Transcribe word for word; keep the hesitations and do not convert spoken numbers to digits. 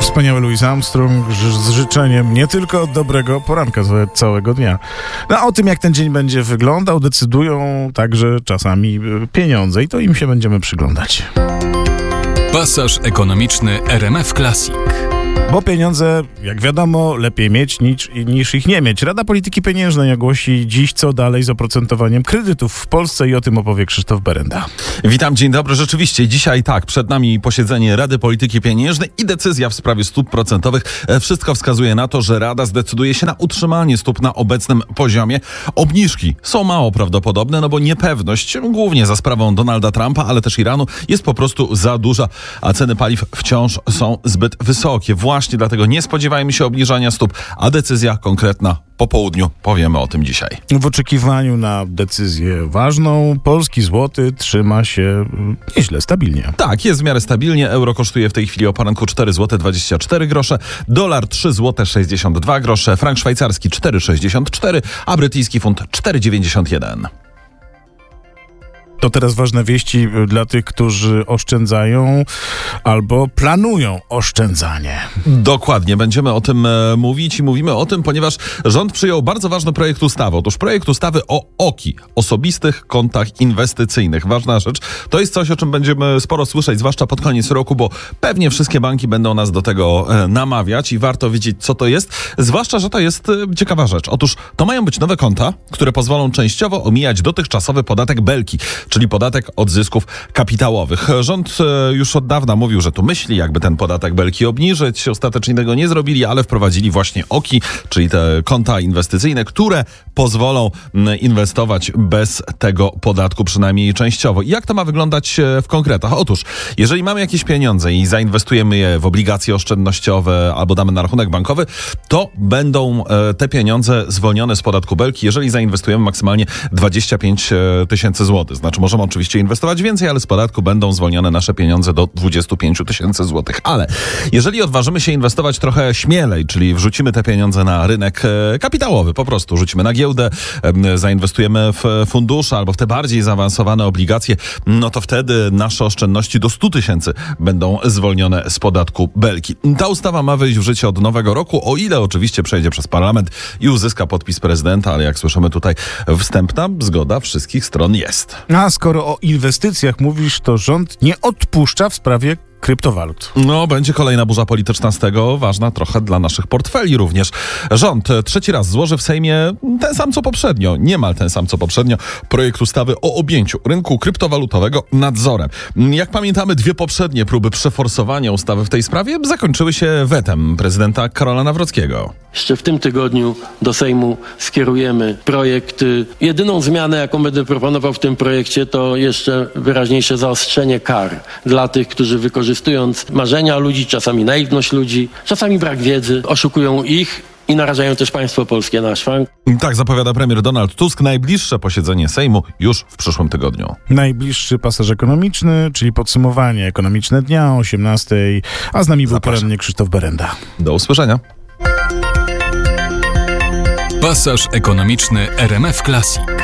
Wspaniały Louis Armstrong z życzeniem nie tylko dobrego poranka całego dnia. No, a o tym, jak ten dzień będzie wyglądał, decydują także czasami pieniądze i to im się będziemy przyglądać. Pasaż ekonomiczny R M F Classic. Bo pieniądze, jak wiadomo, lepiej mieć niż, niż ich nie mieć. Rada Polityki Pieniężnej ogłosi dziś, co dalej z oprocentowaniem kredytów w Polsce i o tym opowie Krzysztof Berenda. Witam, dzień dobry. Rzeczywiście, dzisiaj tak, przed nami posiedzenie Rady Polityki Pieniężnej i decyzja w sprawie stóp procentowych. Wszystko wskazuje na to, że Rada zdecyduje się na utrzymanie stóp na obecnym poziomie. Obniżki są mało prawdopodobne, no bo niepewność, głównie za sprawą Donalda Trumpa, ale też Iranu, jest po prostu za duża, a ceny paliw wciąż są zbyt wysokie. Właśnie dlatego nie spodziewajmy się obniżania stóp, a decyzja konkretna po południu. Powiemy o tym dzisiaj. W oczekiwaniu na decyzję ważną, polski złoty trzyma się nieźle, stabilnie. Tak, jest w miarę stabilnie. Euro kosztuje w tej chwili o poranku cztery złote dwadzieścia cztery grosze, dolar trzy złote sześćdziesiąt dwa grosze, frank szwajcarski cztery sześćdziesiąt cztery, a brytyjski funt cztery dziewięćdziesiąt jeden. To teraz ważne wieści dla tych, którzy oszczędzają albo planują oszczędzanie. Dokładnie, będziemy o tym e, mówić i mówimy o tym, ponieważ rząd przyjął bardzo ważny projekt ustawy. Otóż projekt ustawy o O K I, osobistych kontach inwestycyjnych. Ważna rzecz. To jest coś, o czym będziemy sporo słyszeć, zwłaszcza pod koniec roku, bo pewnie wszystkie banki będą nas do tego e, namawiać i warto wiedzieć, co to jest. Zwłaszcza, że to jest e, ciekawa rzecz. Otóż to mają być nowe konta, które pozwolą częściowo omijać dotychczasowy podatek Belki, czyli podatek od zysków kapitałowych. Rząd już od dawna mówił, że tu myśli, jakby ten podatek Belki obniżyć. Ostatecznie tego nie zrobili, ale wprowadzili właśnie O K I, czyli te konta inwestycyjne, które pozwolą inwestować bez tego podatku, przynajmniej częściowo. I jak to ma wyglądać w konkretach? Otóż, jeżeli mamy jakieś pieniądze i zainwestujemy je w obligacje oszczędnościowe albo damy na rachunek bankowy, to będą te pieniądze zwolnione z podatku Belki, jeżeli zainwestujemy maksymalnie dwadzieścia pięć tysięcy złotych. Znaczy możemy oczywiście inwestować więcej, ale z podatku będą zwolnione nasze pieniądze do dwadzieścia pięć tysięcy złotych. Ale jeżeli odważymy się inwestować trochę śmielej, czyli wrzucimy te pieniądze na rynek kapitałowy, po prostu rzucimy na giełdę, zainwestujemy w fundusze albo w te bardziej zaawansowane obligacje, no to wtedy nasze oszczędności do stu tysięcy będą zwolnione z podatku Belki. Ta ustawa ma wejść w życie od nowego roku, o ile oczywiście przejdzie przez parlament i uzyska podpis prezydenta, ale jak słyszymy tutaj, wstępna zgoda wszystkich stron jest. A skoro o inwestycjach mówisz, to rząd nie odpuszcza w sprawie kryptowalut. No, będzie kolejna burza polityczna z tego, ważna trochę dla naszych portfeli również. Rząd trzeci raz złoży w Sejmie ten sam co poprzednio, niemal ten sam co poprzednio, projekt ustawy o objęciu rynku kryptowalutowego nadzorem. Jak pamiętamy, dwie poprzednie próby przeforsowania ustawy w tej sprawie zakończyły się wetem prezydenta Karola Nawrockiego. Jeszcze w tym tygodniu do Sejmu skierujemy projekt. Jedyną zmianę, jaką będę proponował w tym projekcie, to jeszcze wyraźniejsze zaostrzenie kar dla tych, którzy wykorzystując marzenia ludzi, czasami naiwność ludzi, czasami brak wiedzy, oszukują ich i narażają też państwo polskie na szwank. Tak zapowiada premier Donald Tusk. Najbliższe posiedzenie Sejmu już w przyszłym tygodniu. Najbliższy pasaż ekonomiczny, czyli podsumowanie ekonomiczne dnia o osiemnastej, a z nami był porannie Krzysztof Berenda. Do usłyszenia. Pasaż ekonomiczny R M F Classic.